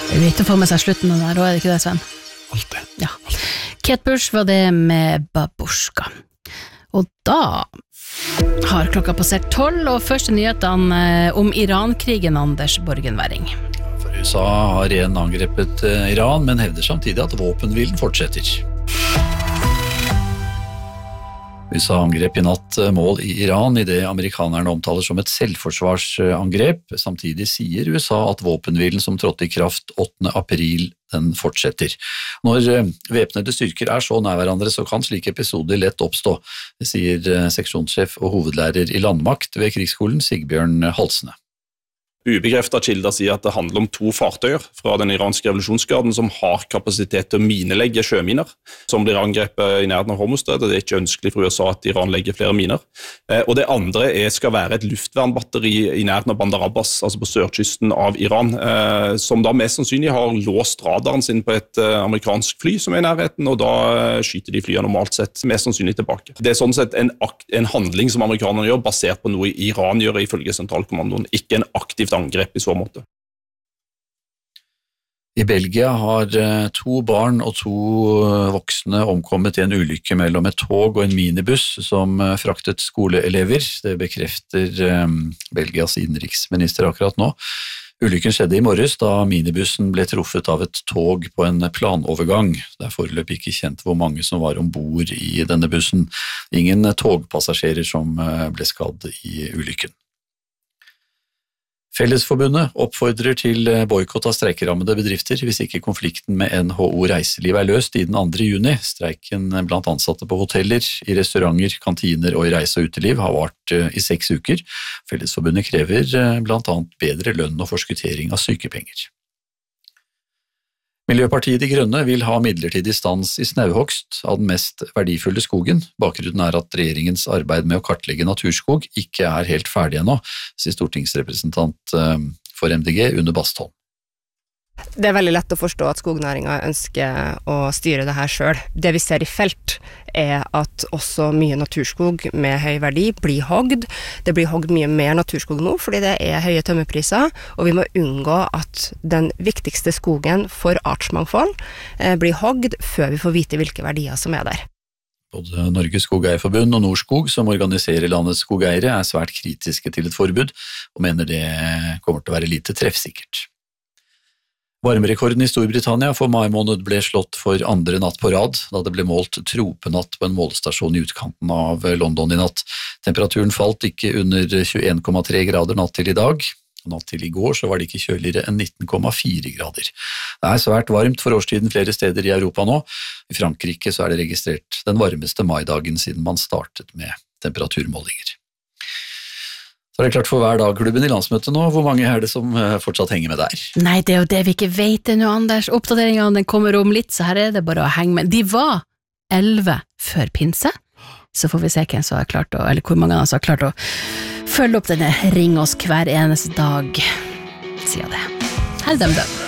Det er viktig å få med seg slutten der, og er det ikke det, Sven? Alltid. Ja. Kate Bush var det med Babushka. Og da har klokka passert 12, og første nyhetene om Iran-krigen, Anders Borgenværing. For USA har igjen angrepet Iran, men hevder samtidig at våpenhvilen fortsetter. USA angrep i natt mål i Iran i det amerikanerne omtaler som et selvforsvarsangrep. Samtidig sier USA at våpenhvilen som trådte i kraft 8. april den fortsetter. Når væpnede styrker er så nær hverandre, så kan slike episoder lett oppstå, sier seksjonssjef og hovedlærer i landmakt ved krigsskolen Sigbjørn Halsne. Ubekreftet kilder sier at det handler om 2 fartøyer fra den iranske revolusjonsgarden som har kapasitet til å minelegge sjøminer, som blir angrepet i nærheten av Hormuzstredet. Det er ikke ønskelig for USA at Iran legger flere miner. Og det andre skal være et luftvernbatteri i nærheten av Bandar Abbas, altså på sørkysten av Iran, som da mest sannsynlig har låst radaren sin på et amerikansk fly som er i nærheten, og da skyter de flyene normalt sett mest sannsynlig tilbake. Det er sånn sett en handling som amerikanerne gjør, basert på noe Iran gjør ifølge sentralkommandoen, ikke en aktiv angrep i så måte. I Belgia har 2 barn og 2 voksne omkommet i en ulykke mellom et tog og en minibuss som fraktet skoleelever. Det bekrefter Belgias innenriksminister akkurat nå. Ulykken skjedde i morges da minibussen ble truffet av et tog på en planovergang. Det er foreløpig ikke kjent hvor mange som var ombord i denne bussen. Ingen togpassasjerer som ble skadd i ulykken. Fellesforbundet oppfordrer til boykott av streikerammede bedrifter hvis ikke konflikten med NHO Reiseliv er løst i den 2. juni. Streiken blant ansatte på hoteller, i restauranter, kantiner og i reise- og uteliv har vart i 6 uker. Fellesforbundet krever blant annet bedre lønn og forskuttering av sykepenger. Miljøpartiet De Grønne vil ha midlertidig stans i snauhogst av den mest verdifulle skogen. Bakgrunnen er at regjeringens arbeid med å kartlegge naturskog ikke er helt ferdig ennå, sier stortingsrepresentant for MDG Une Bastholm. Det er veldig lett å forstå at skognæringen ønsker å styre det her selv. Det vi ser i felt er at også mye naturskog med høy verdi blir hogd. Det blir hogd mye mer naturskog nå fordi det er høye tømmerpriser, og vi må unngå at den viktigste skogen for artsmangfold blir hogd før vi får vite hvilke verdier som er der. Både Norges Skogeierforbund og Norskog, som organiserer landets skogeiere, er svært kritiske til et forbud, og mener det kommer til å være lite treffsikkert. Varmerekorden i Storbritannia for mai måned ble slått for 2. natt på rad, da det ble målt tropenatt på en målestasjon i utkanten av London i natt. Temperaturen falt ikke under 21,3 grader natt til i dag. Natt til i går så var det ikke kjøligere enn 19,4 grader. Det er svært varmt for årstiden flere steder i Europa nå. I Frankrike så er det registrert den varmeste maidagen siden man startet med temperaturmålinger. Så er det klart for hver dag-klubben i landsmøtet nå. Hvor mange er det som fortsatt henger med der? Nei, det er jo det vi ikke vet ennå, Anders. Oppdateringen den kommer om litt, så her er det bare å henge med. De var 11 før pinse, så får vi se hvem som har klart å, eller hvor mange av dem som har klart å følge opp denne ring oss hver eneste dag, sier det. Held dem da.